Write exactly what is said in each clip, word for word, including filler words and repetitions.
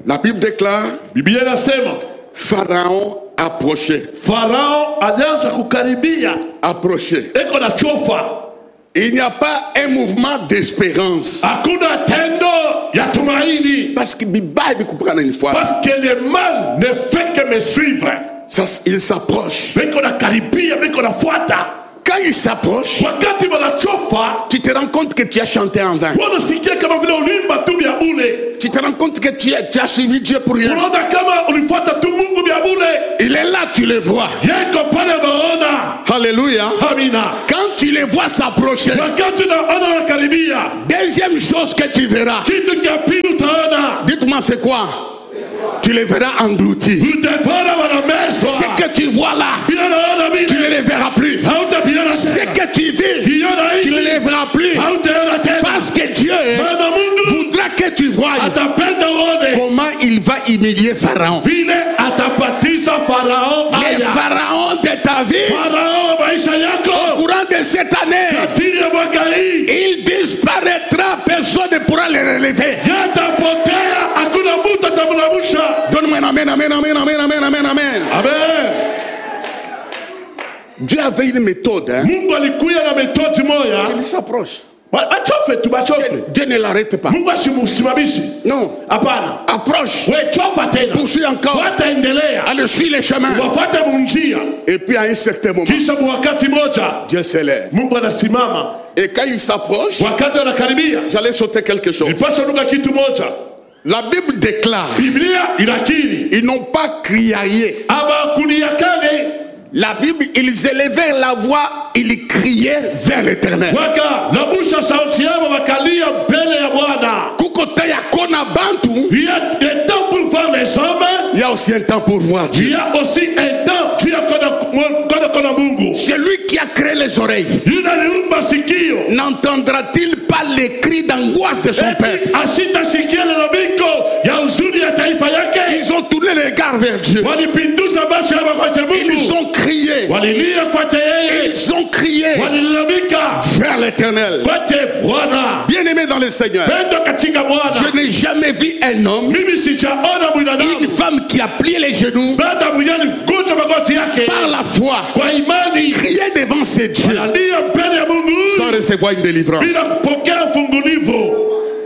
La Bible déclare, Biblia inasema Pharaon approchait. Farao alianza kukaribia, Approchait. eko na chofa. Il n'y a pas un mouvement d'espérance. Hakuna tendo ya tumaini. Parce que Bible comprend une fois. Parce que le mal ne fait que me suivre. Ça, il s'approche. Beko na karibia, beko na fuata. Quand il s'approche, Wakati wanachofa, tu te rends compte que tu as chanté en vain. wanasikia kama vile ulimba tu bya bure. Tu te rends compte que tu as, tu as suivi Dieu pour rien. Unaona kama ulifuata tu Mungu bya bure. Il est là, tu le vois. Yeko pale maona. Alléluia. Amina. Quand tu les vois s'approcher, Wakati unaona nakaribia, deuxième chose que tu verras, kitu cha pili utaona. dites-moi c'est quoi? Tu les verras engloutis. Utapona wanameswa. Ce que tu vois là, Bila naona mimi. tu ne les verras plus. Hautapiana Ce tena. que tu vis, Kiona tu ne hizi. les verras plus. Hautaona tena. Parce que Dieu Maana Mungu voudra que tu voies atapenda uone comment il va humilier Pharaon. vile atapatisa Farao Les haya. pharaons de ta vie, Farao maisha au yako courant de cette année, katili ya mwaka hii il disparaîtra, personne ne pourra les relever. yatapotea, hakuna mtu atamlamusha. Donne-moi un amen, amen, amen, amen, amen, amen, amen. Amen. Dieu avait une méthode, hein. Mungu alikuya na metodi moya. Il s'approche. Ba- Bachofe tu bachofe. Dieu ne l'arrête pas. Mungu asimusimamishi. Non. Hapana. Approche. We chofa tena. Poursuis encore. Fuata endelea. Allez, suis les chemins. Wafuate munjia. Et puis à un certain moment, Kisha wakati moja Dieu s'élève. Mungu anasimama. Et quand il s'approche, Wakati anakaribia. j'allais sauter quelque chose. Nipasha nuka kitu moja. La Bible déclare, Biblia inakiri. ils n'ont pas crié. Aba kuniakane. La Bible, ils élevaient la voix, ils criaient vers l'éternel. Waka labusha sauti yao wakalia mbele ya Bwana. Kukote ya kona bantu, Il y a un temps pour voir les hommes. il y a aussi un temps pour voir Il y Dieu. a aussi un temps tu kona kona Mungu. Celui qui a créé les oreilles, Yule aliumba sikio. n'entendra-t-il pas les cris d'angoisse de son peuple? Eti asitasikia lalamiko ya huzuni ya taifa yake. Ils ont tourné les regards vers Dieu. Walipinduza macho yao kwa Ils Mungu. ont crié. Walilia kwake yeye. Ils ont crié Walilalamika vers l'éternel. kwake Bwana. Bien-aimé dans le Seigneur, Pendo katika Bwana. je n'ai jamais vu un homme, Mimi sijaona binadamu. une femme qui a plié les genoux Baada mwenyewe kuja magoti yake. par la foi, Kwa imani. crier devant ses dieux Analia mbele ya Mungu. sans recevoir une délivrance. Bila kupokea fungulivu.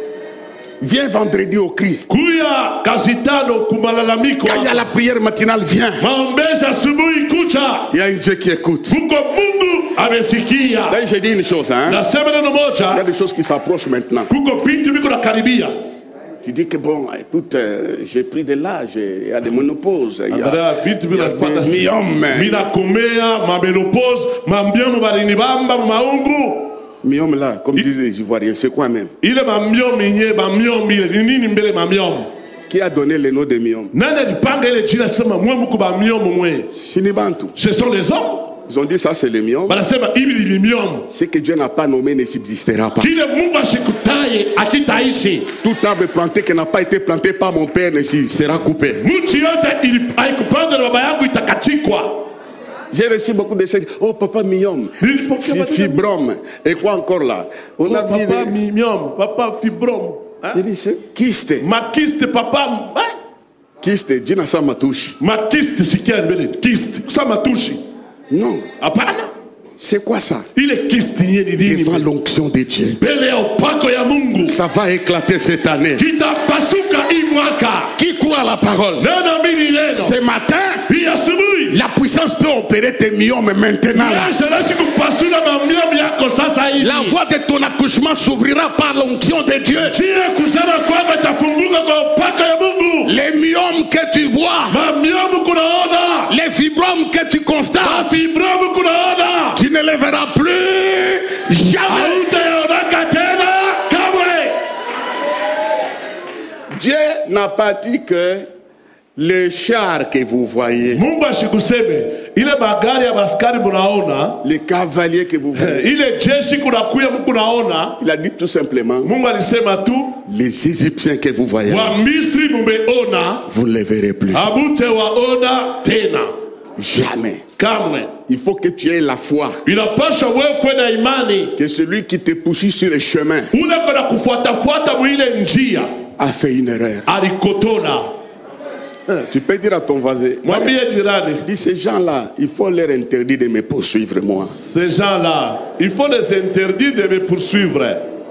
Viens vendredi au cri. Kuya kazi tano kumalalamiko. Quand il y a la prière matinale, viens. Maombezi asubuhi kucha. Il y a un Dieu qui écoute. Muko Mungu amesikia. Là, j'ai dit une chose, hein. Nasema neno Il y a moja. des choses qui s'approchent maintenant. Kuko bintu biko nakaribia. Tu dis que bon, écoute, euh, j'ai pris de l'âge, il y a des monopauses, il y Andrea a, bintu il y biko a nafuata. des myomes. Mina komea mamelopose mambiomo barini bamba maungu. Myomes là, comme disent les Ivoiriens, c'est quoi même? Ile mamiomi nye mamiomi ile ni nini mbele mamiomi. Qui a donné le nom de myomes? Nani alipanga ile jina sema mwe mko mamiomo mwe. Shinibantu. Ce sont les hommes. Ils ont dit ça, c'est les myomes. Banasema hivi ni miomo. Ce que Dieu n'a pas nommé ne subsistera pas. Kile Mungu ashikutaye akitaishi. Tout arbre planté qui n'a pas été planté par mon père ne sera coupé. Mti yote ili haikupandwa na baba yangu itakatikwa. J'ai reçu beaucoup de choses. Oh, papa myome, Nilipokea fi- fibrome. Et quoi encore là? On Oh, a vu papa des... mignon, papa fibrome. Hein? J'ai dit, c'est kyste. Makiste papa. Hein? Kyste, Dieu n'a ça ma touche. Makiste sikia mbele. Kiste. Kusa matushi. Non. Hapana. C'est quoi ça? Ile kiste nye ni nini? Devant l'onction de Dieu. Mbele ya upako ya Mungu. Ça va éclater cette année. Kitapasuka hii mwaka. Qui croit à la parole? Neno mimi neno. Ce matin, Hii asubuhi. la puissance peut opérer tes myomes maintenant. Là. Yesu anaishi kupasula mamiomi yako sasa hivi. La voie de ton accouchement s'ouvrira par l'onction de Dieu. Njia kusema kwako itafunguka kwa upako ya Mungu. Les myomes que tu vois, Mamiomi kunaona. les fibromes que tu constates, Mafibromu kunaona. tu ne les verras plus jamais. Hautayaonaka tena kamwe. Dieu n'a pas dit que les chars que vous voyez, Mungu asikuseme ile magari ya maskari munaona, les cavaliers que vous voyez, ile jeshi kunakuya munaona. il a dit tout simplement, Mungu alisema tu les Égyptiens que vous voyez, wa Misri mumeona, vous ne les verrez plus. hamute waona tena Jamais. kamwe. Il faut que tu aies la foi. Inapasha wewe kuwe na imani Que celui qui te poursuit sur les chemins ule kona kufuatafuata mwile njia a fait une erreur. alikotola. Tu peux dire à ton voisin, Mwambie jirani, dis ces gens-là, il faut leur interdire de me poursuivre moi. ces gens-là, il faut les interdire de me poursuivre.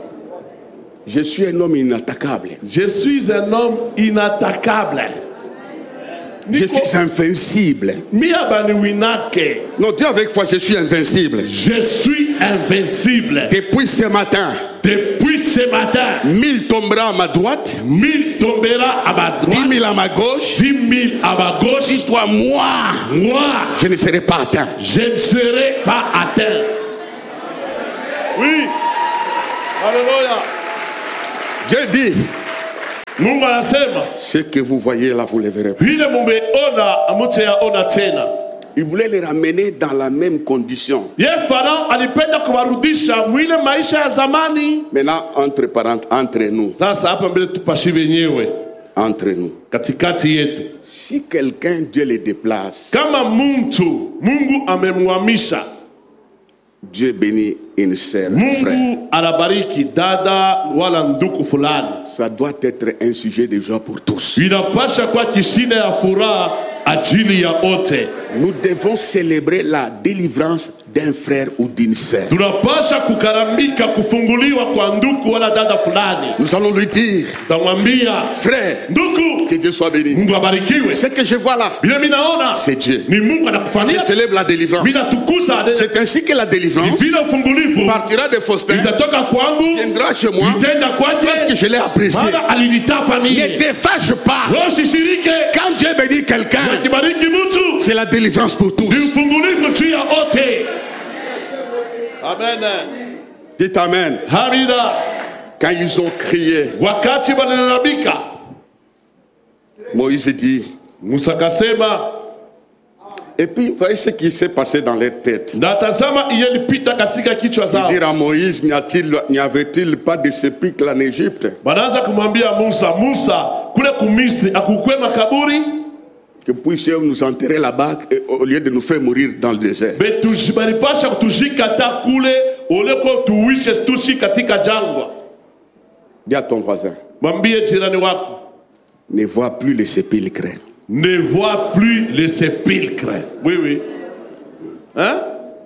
Je suis un homme inattaquable. Je suis un homme inattaquable. Je suis invincible. Miabani winake. Non, dis avec foi, je suis invincible. Je suis invincible. Depuis ce matin, Depuis ce matin, mille tombera à ma droite, mille tombera à ma dix droite, mille à ma gauche. dix mille à ma gauche. Dis-toi, moi, Moi, je ne serai pas atteint. je ne serai pas atteint. Oui. Alléluia. Dieu dit, Mungu anasema, ce que vous voyez là, vous le verrez pas. vile mumeona hamutayaona tena. Il voulait les ramener dans la même condition. Ye Farao alipenda kuwarudisha mwile maisha ya zamani. Maintenant, entre parenthèses, entre nous, Sasa hapa mbele tupashi wenyewe entre nous. katikati yetu. Si quelqu'un, Dieu le déplace, Kama mtu Mungu amemhamisha, Dieu bénit une sœur, un frère. Mungu anabariki dada wala ndugu fulani, Ça doit être un sujet de joie pour tous. inapasha kwa kishina ya furaha ajili ya wote. Nous devons célébrer la délivrance d'un frère ou d'une sœur. Tunapasha kukaramika kufunguliwa kwa ndugu wala dada fulani. Nous allons lui dire, Tamwambia, frère, ndugu, que Dieu soit béni. Mungu abarikiwe. Ce que je vois là, Bila minaona c'est Dieu. ni Mungu Je anakufanyia. célèbre la délivrance. Mina tukuza C'est ainsi que la délivrance bila ufungulivu partira de Faustin, itatoka kwangu, viendra chez moi, itenda parce que kwaje, je l'ai apprécié. maana alinitapa Ne mie. te fâche pas. Usishirike. Quand Dieu bénit quelqu'un, Akibariki mtu c'est la délivrance pour tous. ni ufungulivu juu ya wote. Amen. Dites Amen. Hamida. Quand ils ont crié, Wakati walilalamika, Moïse dit, Musa kasema, et puis voyez ce qui s'est passé dans leur tête. na tazama ilipita katika kichwa Il zao. dit à Moïse, n'y a-t-il, n'y avait-il pas de sépulcre en Égypte? Wanaanza kumwambia Musa, Musa, kule kumisri akukwe makaburi, Que puissions nous enterrer là-bas et au lieu de nous faire mourir dans le désert. betujibaripasha kutujika hata kule oleko tuishe tushi katika jangwa. Dis à ton voisin, Mwambie jirani wako, ne vois plus les sépulcres. ne vois plus les sépulcres. Oui, oui. Hein?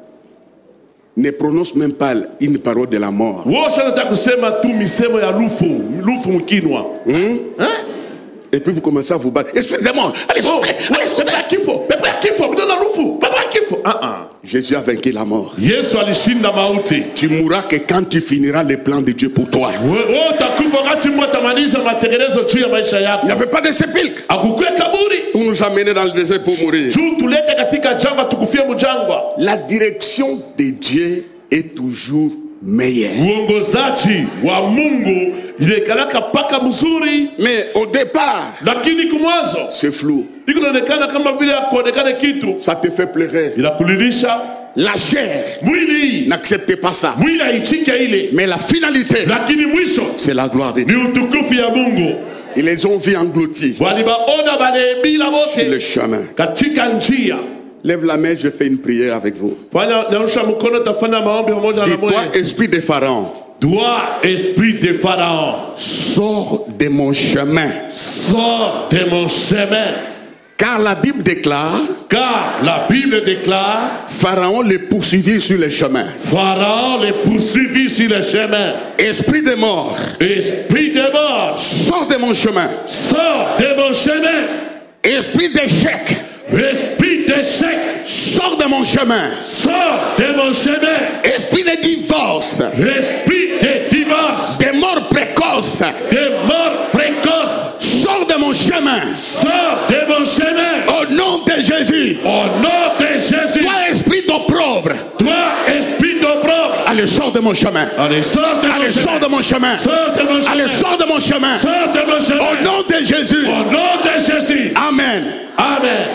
Ne prononce même pas une parole de la mort. Wosha nataka kusema tu misemo ya lufu, lufu mkinwa. Hein? Hein? Et puis vous commencez à vous battre. Esprit de mort, allez Oh, souffler, allez souffler. pepe ya kifo, pepe ya kifo, bidona lufu, pepe ya kifo. Ah ah. Jésus a vaincu la mort. Yesu alishinda mauti. Tu mourras que quand tu finiras les plans de Dieu pour toi. Wewe utakufa wakati Mungu atamaliza matengenezo juu ya maisha yako. Il n'y avait pas de sépulcre Akukwe kaburi. pour nous amener dans le désert pour mourir. Juu tulete katika jangwa tukufie mjangwa. La direction de Dieu est toujours meilleure. Uongozaji wa Mungu ilekalaka paka mzuri, Mais au départ, lakini kumwanzo c'est flou. iko inaonekana kama vile hakuonekana kitu. Ça te fait pleurer. Inakulilisha La chair mwili, n'accepte pas ça. mwili haichike ile, Mais la finalité, lakini mwisho c'est la gloire de ni Dieu. utukufu ya Mungu. Ils les ont vus engloutis Walibaona baleebila sur le wote chemin. katika njia. Lève la main, je fais une prière avec vous. Fanya nyosha mkono, tafanya maombi pamoja na Dis-toi, mwe. esprit de Pharaon, Toi, esprit de Pharaon, sors de mon chemin. sors de mon chemin. Car la Bible déclare, Car la Bible déclare, Pharaon les poursuivit sur le chemin. Pharaon les poursuivit sur le chemin. Esprit de mort, Esprit de mort, sors de mon chemin. sors de mon chemin. Esprit d'échec, Esprit d'échec, sors de mon chemin. sors de mon chemin. Esprit de divorce, Esprit de divorce, de mort précoce, de mort précoce, sors de mon chemin. sors de mon chemin. Au nom de Jésus. Au nom de Jésus, Toi, esprit d'opprobre, toi, esprit d'opprobre, allez, sors de mon chemin. allez, sors de mon Allez, sors chemin. de mon chemin. Sors de mon chemin. Allez, sors de mon chemin. Sors de mon chemin. Au nom de Jésus. Au nom de Jésus. Amen. Amen.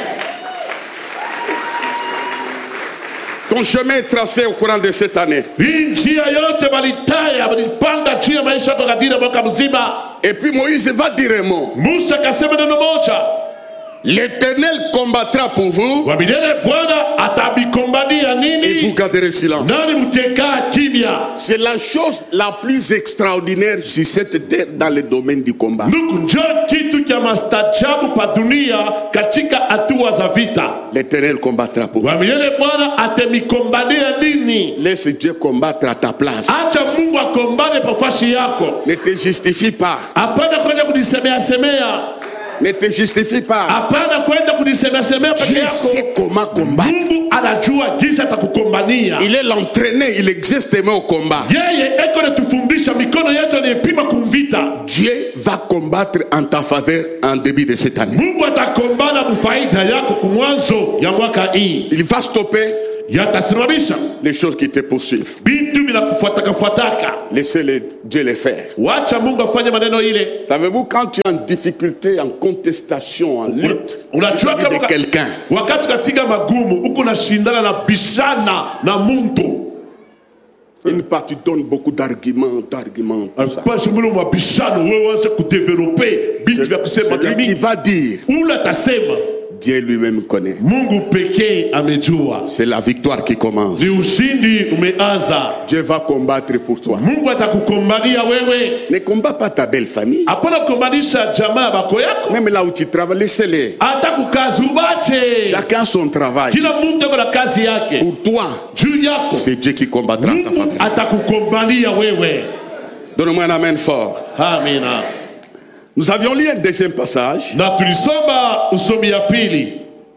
Ton chemin est tracé au courant de cette année. Hii njia yote walitaya walipanda juu ya maisha yako kadiri mwaka mzima. Et puis Moïse va dire un mot. Musa akasema neno moja. L'Éternel combattra pour vous Kwa milele Bwana atabikombania nini? et vous garderez silence. Nani mteka kimya? C'est la chose la plus extraordinaire sur cette terre dans le domaine du combat. Nuku njo kitu kya mastajabu pa dunia katika hatua za vita. L'Éternel combattra pour vous. Kwa milele Bwana atemikombania nini? Laisse Dieu combattre à ta place. Acha Mungu akombane pa fashi yako. Ne te justifie pas. Hapana kwenda kujisemea semea. Ne te justifie pas. Hapana kwenda kujisemea semea peke Dieu yako. sait comment combattre. Mungu anajua jinsi atakukombania. Il est l'entraîné, il existe même au combat. Yeye eko netufundisha mikono yetu ni pima kumvita. Dieu va combattre en ta faveur en début de cette année. Mungu atakombana mufaida yako kumwanzo ya mwaka hii. Il va stopper Yatasimamisha les choses qui te poursuivent. bintu bila kufuataka fuataka. Laissez les, Dieu les faire. Wacha Mungu afanye maneno ile. Savez-vous, quand tu es en difficulté, en contestation, en lutte Unajua vis-à-vis de kama quelqu'un, wakati katika magumu uko nashindana na bishana na mtu. une partie donne beaucoup d'arguments, d'arguments, tout ça. Pas shimulu mabishano wewe waanze kudeveloper bintu vya kusema Celui qui jamii. va dire, Ula tasema Dieu lui-même connaît. Mungu pekee amejua. C'est la victoire qui commence. Ni ushindi umeanza. Dieu va combattre pour toi. Mungu atakukombania wewe. Ne combat pas ta belle famille. Hapana kukombanisha jamaa bako yako. Même là où tu travailles, laissez-les. Hata kukazi ubache. Chacun son travail. Kila mtu yuko na kazi yake. Pour toi, Juu yako. c'est Dieu qui combattra en ta Mungu faveur. atakukombania wewe. Donne-moi un amen fort. Amina. Nous avions lu un deuxième passage. Na tulisoma usomi ya pili.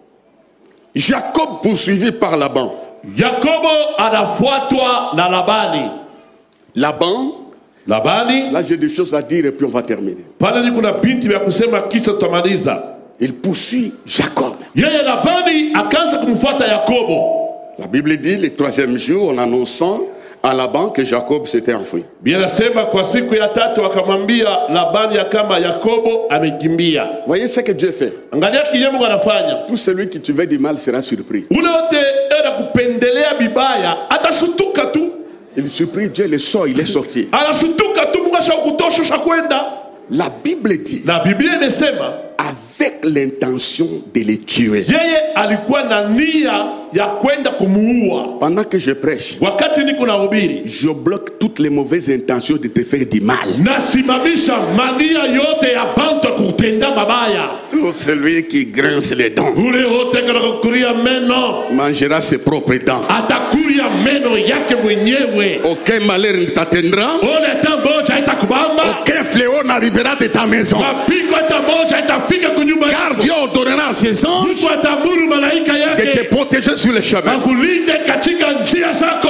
Jacob poursuivi par Laban. Yakobo anafuatwa na Labani. Laban, Labani, là j'ai des choses à dire et puis on va terminer. pale ni kuna binti vya kusema kisha tutamaliza. Il poursuit Jacob. Yeye Labani akaanza kumfuata Yakobo. La Bible dit le troisième jour en annonçant à Laban que Jacob s'était enfui. Biblia inasema kwa siku ya tatu akamwambia Labani ya kama Yakobo amekimbia. Voyez ce que Dieu fait. Angalia kile Mungu anafanya. Tout celui qui te veut du mal sera surpris. Ule wote era kupendelea bibaya atashutuka tu. Il surprit Dieu, le sort, il est sorti. Anashutuka tu, Mungu ashakutosha kwenda. La Bible dit Na Biblia imesema avec l'intention de les tuer. yeye alikuwa na nia ya kwenda kumuua. Pendant que je prêche, Wakati niko nahubiri, je bloque toutes les mauvaises intentions de te faire du mal. nasimamisha mania yote ya bantu ya kutenda mabaya. Tout celui qui grince les dents Ule wote kana kukuria meno mangera ses propres dents. atakuria meno yake mwenyewe. Aucun malheur ne t'atteindra. Ole tamboja itakubamba. Aucun fléau n'arrivera de ta maison. Mapigo tamboja itafika kunyumba Car yako. Dieu ordonnera à ses anges Mungu atamuru malaika de te yake protéger sur le chemin. akulinde katika njia zako.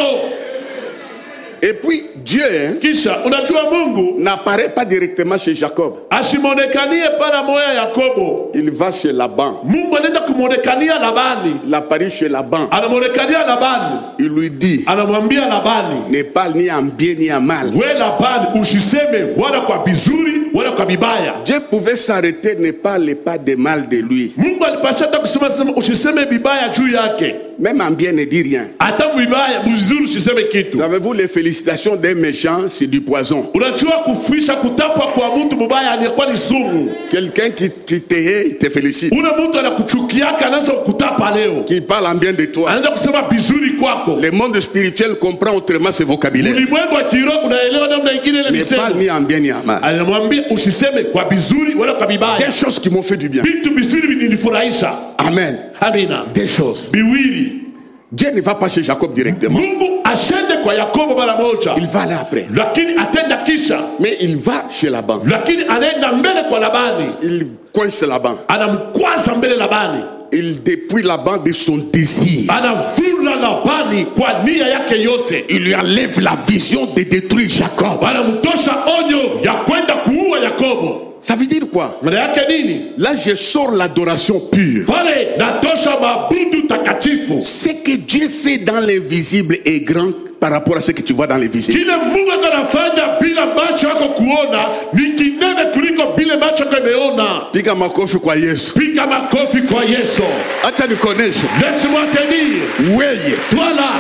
Et puis Dieu hein, Kisha unajua Mungu n'apparaît pas directement chez Jacob. asimonekanie pana moya Yakobo. Il va chez Laban. Mungu anaenda kumonekania Labani. Il apparaît chez Laban. Anamonekania Labani. Il lui dit, Anamwambia Labani, ne parle ni en bien ni en mal. we Labani usiseme wala kwa bizuri wala kwa bibaya. Dieu pouvait s'arrêter, ne parle pas de mal de lui. Mungu alipasha hata kusema sema usiseme bibaya juu yake. Même en bien ne dit rien. Hata bibaya bizuri usiseme kitu. Savez-vous, les félicitations d'un méchant, c'est du poison. Unajua kufisha kutapwa kwa mtu mbaya anakuwa ni sumu. Quelqu'un qui, qui te hait, il te félicite. Ule mtu anakuchukiaka anaanza kutapa leo. Qui parle en bien de toi. Anaanza kusema bizuri kwako. Le monde spirituel comprend autrement ce vocabulaire. Ulimwengu wa kiroho unaelewa namna nyingine ile Ne misemo. parle ni en bien ni en mal. Anamwambia usiseme kwa bizuri wala kwa bibaya. Des choses qui m'ont fait du bien. Vitu bizuri vinanifurahisha. Amen. Amina. Des choses. Biwili. Dieu ne va pas chez Jacob directement. Mungu ashende kwa Yakobo mara moja. Il va là après. Lakini atenda kisha. Mais il va chez Laban. Lakini anaenda mbele kwa Labani. Il coince Laban. Anamkwaza mbele Labani. Il dépouille Laban de son désir. Anamvula Labani kwa nia yake yote. Il lui enlève la vision de détruire Jacob. Anamtosha onyo ya kwenda kuua Yakobo. Ça veut dire quoi? Maana yake nini? Là, je sors l'adoration pure. Pale natosha mabudu takatifu. Ce que Dieu fait dans l'invisible est grand par rapport à ce que tu vois dans l'invisible. Kile Mungu anafanya bila macho yako kuona ni kinene kuliko bila macho yako imeona. Piga makofi kwa Yesu. Piga makofi kwa Yesu. Acha nikuoneshe. Laisse-moi te dire. Weye, Toi là, tu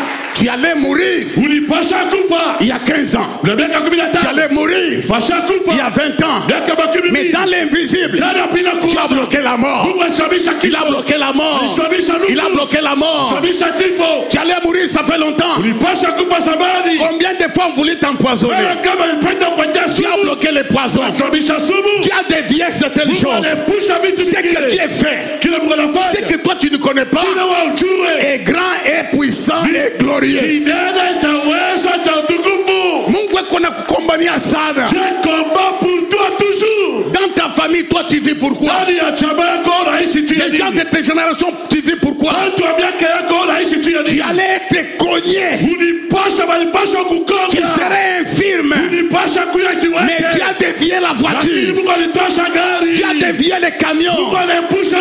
Tu allais mourir ulipasha kufa il y a quinze ans. na miaka kumi na Tu tano allais mourir pasha kufa il y a vingt ans. miaka makumi Mais mbili dans l'invisible, ndani ya bila tu as kufa bloqué la mort. Mungu alisababisha Il a kifo bloqué la mort. alisababisha Il a nufu bloqué la mort. alisababisha kifo Tu allais mourir, ça fait longtemps. ulipasha kufa zamani Combien de fois on voulait t'empoisonner? wewe kama ulipenda kwa Tu as sumu bloqué les poisons. alisababisha sumu Tu as dévié certaines Mungu choses. anepusha vitu Ce que vingine Dieu fait, kile Mungu ce anafanya que toi tu ne connais pas, kile wewe ujue est grand, est puissant, est glorieux. kinene cha uwezo cha utukufu Mungu eko na kukombania sana. je combat pour toi toujours Dans ta famille, toi tu vis pourquoi? ndani ya chama yako unaishi juu ya Les gens de nini tes générations, tu vis pourquoi? watu wa miaka yako unaishi juu ya Tu nini allais être cogné. ulipasha walipasha Tu kukonga serais infirme. ulipasha kuya Mais tu kiwete as dévié la lakini voiture. Mungu alitosha gari Tu as dévié les Mungu camions. anepusha